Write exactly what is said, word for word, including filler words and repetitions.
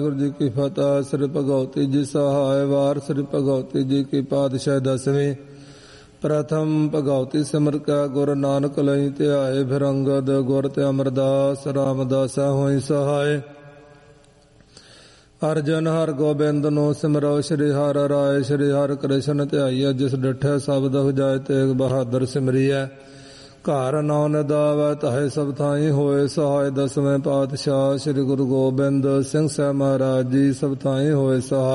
ਗੁਰੂ ਜੀ ਕੀ ਫਤਿਹ। ਸ੍ਰੀ ਭਗਵਤੀ ਜੀ ਸਹਾਇ ਵਾਰ। ਸ੍ਰੀ ਭਗਵਤੀ ਜੀ ਕੀ ਪਾਤਸ਼ਾਹ ਦਸਵੀਂ। ਪ੍ਰਥਮ ਭਗਵਤੀ ਸਿਮਰ ਕੈ ਗੁਰ ਨਾਨਕ ਲਈ ਧਿਆਏ। ਫਿਰ ਅੰਗਦ ਗੁਰ ਤੇ ਅਮਰਦਾਸ ਰਾਮਦਾਸਾ ਹੋਈ ਸਹਾਇ। ਅਰਜਨ ਹਰ ਗੋਬਿੰਦ ਨੂੰ ਸਿਮਰੋ। ਸ਼੍ਰੀ ਹਰਿ ਰਾਏ ਸ਼੍ਰੀ ਹਰਿ ਕ੍ਰਿਸ਼ਨ ਧਿਆਈਐ। ਜਿਸ ਡਿਠੈ ਸ਼ਬਦ ਹੁਜਾਏ ਤੇਗ ਬਹਾਦਰ ਸਿਮਰੀਐ। ਘਰ ਨੌ ਨਿਦਾਵੈ ਤਹੈ ਸਭ ਥਾਈ ਹੋਏ ਸਹਾਇ। ਦਸਵੇਂ ਪਾਤਸ਼ਾਹ ਸ੍ਰੀ ਗੁਰੂ ਗੋਬਿੰਦ ਸਿੰਘ ਸਾਹਿਬ ਮਹਾਰਾਜ ਜੀ ਸਭ ਥਾਈ ਹੋਏ ਸਹਾਇ।